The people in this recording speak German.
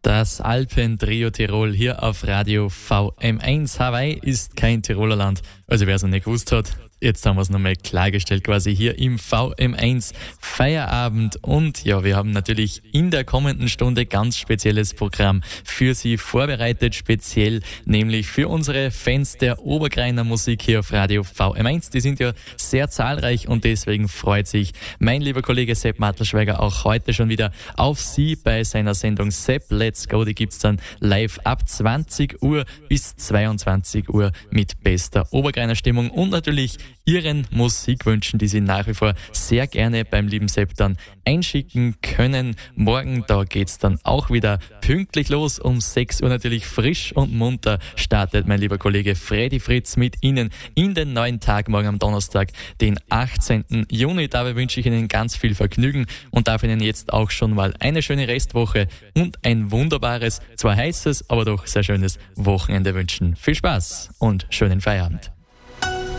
Das Alpen-Trio Tirol hier auf Radio VM1. Hawaii ist kein Tiroler Land. Also wer es noch nicht gewusst hat, jetzt haben wir es nochmal klargestellt, quasi hier im VM1 Feierabend. Und ja, wir haben natürlich in der kommenden Stunde ganz spezielles Programm für Sie vorbereitet, speziell nämlich für unsere Fans der Obergreiner Musik hier auf Radio VM1. Die sind ja sehr zahlreich und deswegen freut sich mein lieber Kollege Sepp Mattelschweiger auch heute schon wieder auf Sie bei seiner Sendung Sepp Let's Go. Die gibt's dann live ab 20 Uhr bis 22 Uhr mit bester Obergreiner Stimmung und natürlich Ihren Musikwünschen, die Sie nach wie vor sehr gerne beim lieben Sepp dann einschicken können. Morgen, da geht's dann auch wieder pünktlich los. Um 6 Uhr natürlich frisch und munter startet mein lieber Kollege Freddy Fritz mit Ihnen in den neuen Tag, morgen am Donnerstag, den 18. Juni. Dabei wünsche ich Ihnen ganz viel Vergnügen und darf Ihnen jetzt auch schon mal eine schöne Restwoche und ein wunderbares, zwar heißes, aber doch sehr schönes Wochenende wünschen. Viel Spaß und schönen Feierabend.